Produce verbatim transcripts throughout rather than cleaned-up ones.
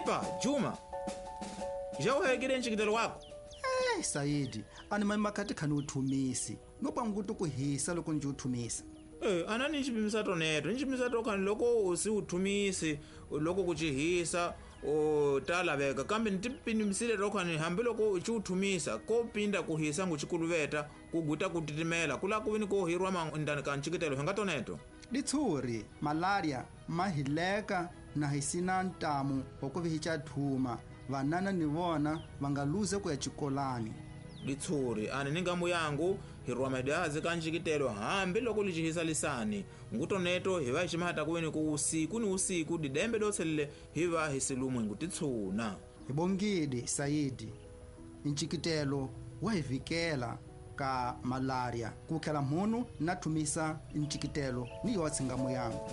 Epa, Juma. Jawuhekile ntshikitelo wakho? Eh, Sayidi, ani mayimakati khani uthumisi. Ngoba ngukuthi kuhisa loko nje uthumisa. Eh, anani nchipimisa toneto. Nchipimisa to khani loko usi uthumisi, loko kuchihisa, o talaveka. Kambe ntipinimisile to khani hambi loko uchi uthumisa, ko pinda kuhisa nguchikuluveta, kuguta kutitimela. Kula kuvini ko hirwa mandani ka ntshikitelo henga toneto. Litshuri, malaria, mahileka na hisina ntamu okuvihicha thuma. Vanana ni vona vangaluze kuya chikolani. Litshuri, ani ningamu yangu hirwa madazi ka ntshikitelo hambi loko lichihisa lisani. Ngutoneto hiva hishimahata kuweni ku usiku ni usiku didembe dotselele hiva hisilumwe ngutitsuna. Hibongidi, Sayidi. Ntshikitelo wahivikela ka malaria. Kukhela mhunu nathumisa ntshikitelo ni yotsi ngamu yangu.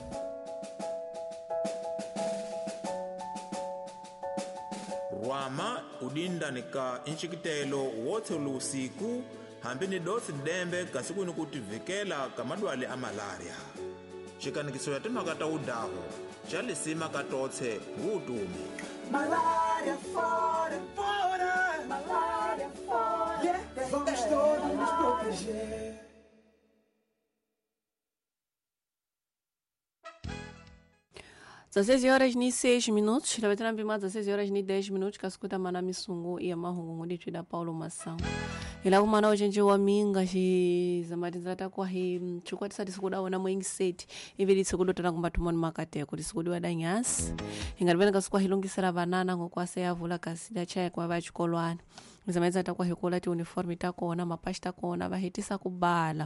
Rwama udindani ka ntshikitelo wotse ulu usiku hambi ni dotsi didembe kasiku ni kutivikela ka madwale a malaria. Xikanikiso ya timhaka ta udaho xa lisima ka totse ngutumi. Malaria fora, fora, malaria fora. Yeah, vamos todos nos proteger. dezesseis horas ni seis minutos, lavetana bima dezesseis horas ni dez minutos, kasikuta mana misungu iya mahungu ngudi da Paulo Mação. Ila kumana ojenji wa minga shi zamati zata kwa hi chukwa tisa disikuda wana mwengi seti hivi disikudu tana kumbatumoni makate kudisikudu wa danyas ingalibena kasukwa hilungi sara banana kwa seya vula kasida chaya kwa vachu kolwani zamati zata kwa hikola ti uniformi tako ona mapashi tako ona bahitisa kubala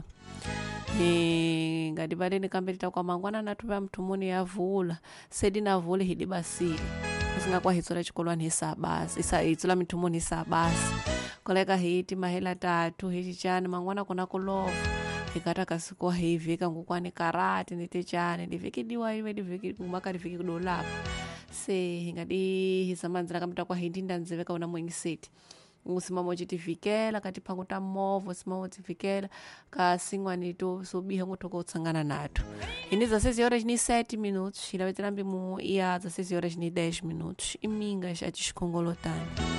e ngadibale ni kambeli tako kwa mangwana natupa mtumuni ya vula sedi na vule hidi basili singa kwa hitsula chikolwani hisa basi isa hitsula mitumuni hisa basi koleka hiti mahela tatu hichi chani mangwana kuna kulofu hikata kasikuwa hivi kangukwani karati nite chani diviki diwa hivi diviki kumaka diviki kudolapa se hingadi hisamanzira kamita kwa hindinda nziveka una mwengi seti usimamo chitifikela kati panguta movo usimamo chitifikela kasingwa nito subiha ngutoko utsangana nato ini za sezi horas ni sete minutos ila veterambi mu ia za sezi horas ni dez minutos iminga xa tishikongolotani.